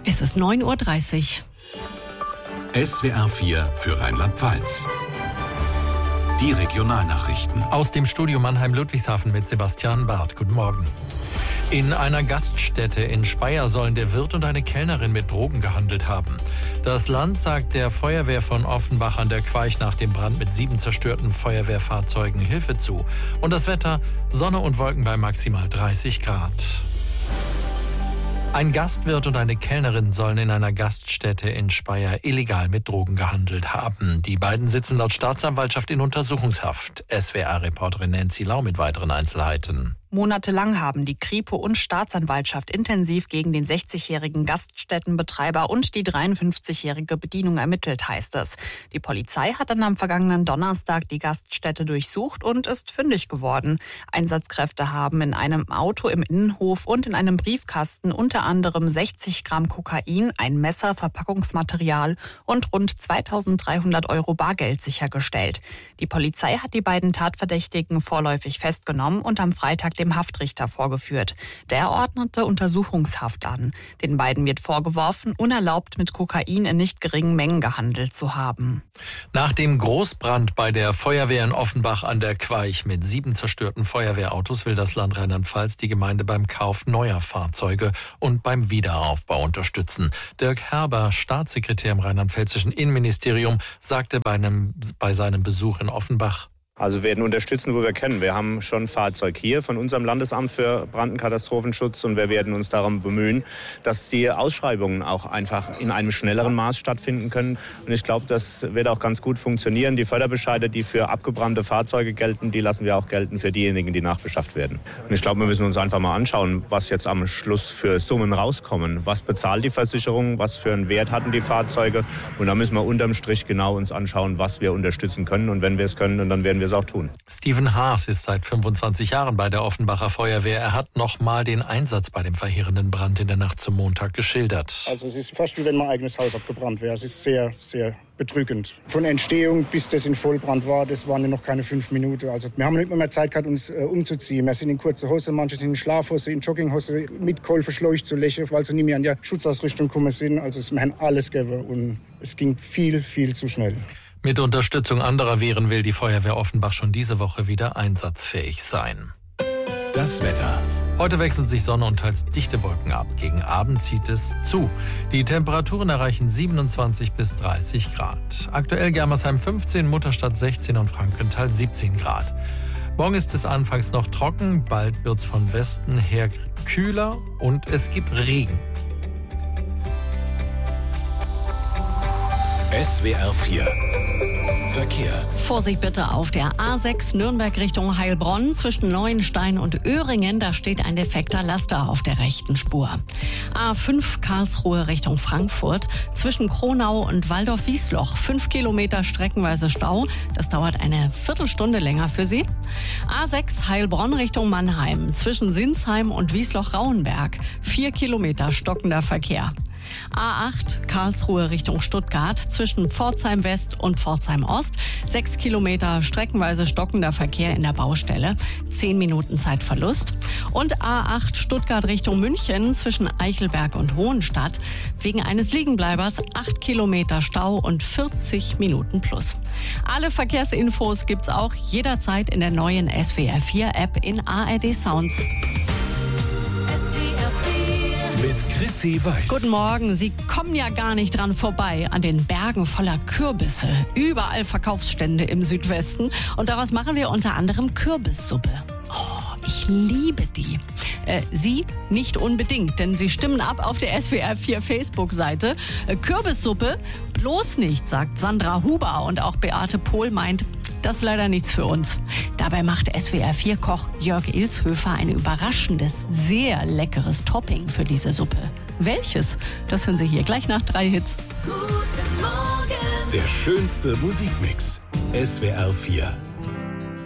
Es ist 9:30 Uhr. SWR 4 für Rheinland-Pfalz. Die Regionalnachrichten. Aus dem Studio Mannheim-Ludwigshafen mit Sebastian Barth. Guten Morgen. In einer Gaststätte in Speyer sollen der Wirt und eine Kellnerin mit Drogen gehandelt haben. Das Land sagt der Feuerwehr von Offenbach an der Queich nach dem Brand mit 7 zerstörten Feuerwehrfahrzeugen Hilfe zu. Und das Wetter: Sonne und Wolken bei maximal 30 Grad. Ein Gastwirt und eine Kellnerin sollen in einer Gaststätte in Speyer illegal mit Drogen gehandelt haben. Die beiden sitzen laut Staatsanwaltschaft in Untersuchungshaft. SWR-Reporterin Nancy Lau mit weiteren Einzelheiten. Monatelang haben die Kripo und Staatsanwaltschaft intensiv gegen den 60-jährigen Gaststättenbetreiber und die 53-jährige Bedienung ermittelt, heißt es. Die Polizei hat dann am vergangenen Donnerstag die Gaststätte durchsucht und ist fündig geworden. Einsatzkräfte haben in einem Auto im Innenhof und in einem Briefkasten unter anderem 60 Gramm Kokain, ein Messer, Verpackungsmaterial und rund 2.300 € Bargeld sichergestellt. Die Polizei hat die beiden Tatverdächtigen vorläufig festgenommen und am Freitag dem Haftrichter vorgeführt. Der ordnete Untersuchungshaft an. Den beiden wird vorgeworfen, unerlaubt mit Kokain in nicht geringen Mengen gehandelt zu haben. Nach dem Großbrand bei der Feuerwehr in Offenbach an der Queich mit 7 zerstörten Feuerwehrautos will das Land Rheinland-Pfalz die Gemeinde beim Kauf neuer Fahrzeuge und beim Wiederaufbau unterstützen. Dirk Herber, Staatssekretär im rheinland-pfälzischen Innenministerium, sagte bei seinem Besuch in Offenbach: Also wir werden unterstützen, wo wir können. Wir haben schon ein Fahrzeug hier von unserem Landesamt für Brand- und Katastrophenschutz und wir werden uns darum bemühen, dass die Ausschreibungen auch einfach in einem schnelleren Maß stattfinden können. Und ich glaube, das wird auch ganz gut funktionieren. Die Förderbescheide, die für abgebrannte Fahrzeuge gelten, die lassen wir auch gelten für diejenigen, die nachbeschafft werden. Und ich glaube, wir müssen uns einfach mal anschauen, was jetzt am Schluss für Summen rauskommen. Was bezahlt die Versicherung? Was für einen Wert hatten die Fahrzeuge? Und da müssen wir unterm Strich genau uns anschauen, was wir unterstützen können. Und wenn wir es können, dann werden wir es auch tun. Steven Haas ist seit 25 Jahren bei der Offenbacher Feuerwehr. Er hat nochmal den Einsatz bei dem verheerenden Brand in der Nacht zum Montag geschildert. Also es ist fast wie wenn mein eigenes Haus abgebrannt wäre. Es ist sehr, sehr bedrückend. Von Entstehung bis das in Vollbrand war, das waren ja noch keine 5 Minuten. Also wir haben nicht mehr Zeit gehabt, uns umzuziehen. Wir sind in kurzer Hose, manche sind in Schlafhose, in Jogginghose, mit Kohl verschleucht zu lächeln, weil sie nicht mehr an die Schutzausrüstung gekommen sind. Also wir haben alles gegeben und es ging viel, viel zu schnell. Mit Unterstützung anderer Wehren will die Feuerwehr Offenbach schon diese Woche wieder einsatzfähig sein. Das Wetter. Heute wechseln sich Sonne und teils dichte Wolken ab. Gegen Abend zieht es zu. Die Temperaturen erreichen 27 bis 30 Grad. Aktuell Germersheim 15, Mutterstadt 16 und Frankenthal 17 Grad. Morgen ist es anfangs noch trocken, bald wird es von Westen her kühler und es gibt Regen. SWR 4 Verkehr. Vorsicht bitte auf der A6 Nürnberg Richtung Heilbronn zwischen Neuenstein und Öhringen. Da steht ein defekter Laster auf der rechten Spur. A5 Karlsruhe Richtung Frankfurt zwischen Kronau und Waldorf-Wiesloch. 5 Kilometer streckenweise Stau. Das dauert eine Viertelstunde länger für Sie. A6 Heilbronn Richtung Mannheim zwischen Sinsheim und Wiesloch-Rauenberg. 4 Kilometer stockender Verkehr. A8 Karlsruhe Richtung Stuttgart zwischen Pforzheim West und Pforzheim Ost. 6 Kilometer streckenweise stockender Verkehr in der Baustelle. 10 Minuten Zeitverlust. Und A8 Stuttgart Richtung München zwischen Eichelberg und Hohenstadt. Wegen eines Liegenbleibers 8 Kilometer Stau und 40 Minuten plus. Alle Verkehrsinfos gibt's auch jederzeit in der neuen SWR 4 App in ARD Sounds. Mit Chrissy Weiß. Guten Morgen. Sie kommen ja gar nicht dran vorbei an den Bergen voller Kürbisse. Überall Verkaufsstände im Südwesten. Und daraus machen wir unter anderem Kürbissuppe. Oh, ich liebe die. Sie nicht unbedingt, denn Sie stimmen ab auf der SWR 4 Facebook-Seite. Kürbissuppe bloß nicht, sagt Sandra Huber. Und auch Beate Pohl meint, das ist leider nichts für uns. Dabei macht SWR-4-Koch Jörg Ilshöfer ein überraschendes, sehr leckeres Topping für diese Suppe. Welches? Das hören Sie hier gleich nach 3 Hits. Guten Morgen. Der schönste Musikmix. SWR 4.